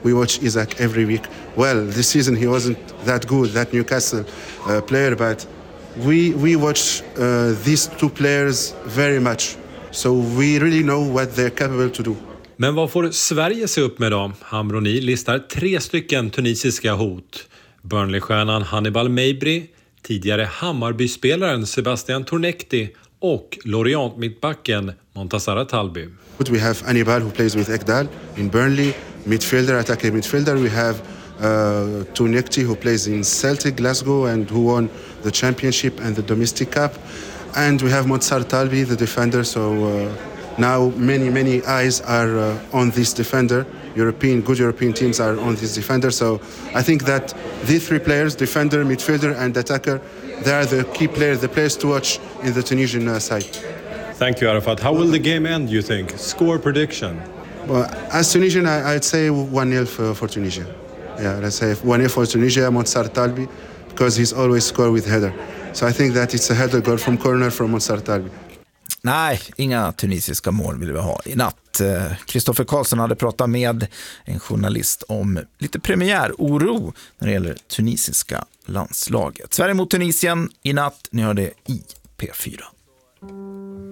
we watch Isaac every week. Well, this season he wasn't that good, that Newcastle player, but we watch these two players very much. So we really know what they're capable to do. Men vad får Sverige se upp med då? Hamroni listar 3 stycken tunisiska hot. Burnley-stjärnan Hannibal Mejbri, tidigare Hammarby-spelaren Sebastian Tornekti och Lorient-mittbacken Montassara Talbi. We have Hannibal who plays with Ekdal in Burnley, midfielder, attacking midfielder. We have Tornekti who plays in Celtic Glasgow and who won the championship and the domestic cup. And we have Montassara Talbi, the defender, so now many eyes are on this defender. Good European teams are on this defender. So I think that these 3 players, defender, midfielder and attacker, they are the key players, the players to watch in the Tunisian side. Thank you, Arafat. How will the game end, you think? Score prediction? Well, as Tunisian, I'd say 1-0 for Tunisia. Yeah, let's say 1-0 for Tunisia, Montassara Talbi, because he's always scored with header. So I think that it's a header goal from corner from Montassara Talbi. Nej, inga tunisiska mål vill vi ha i natt. Kristoffer Karlsson hade pratat med en journalist om lite premiäroro när det gäller tunisiska landslaget. Sverige mot Tunisien i natt, ni hör det i P4.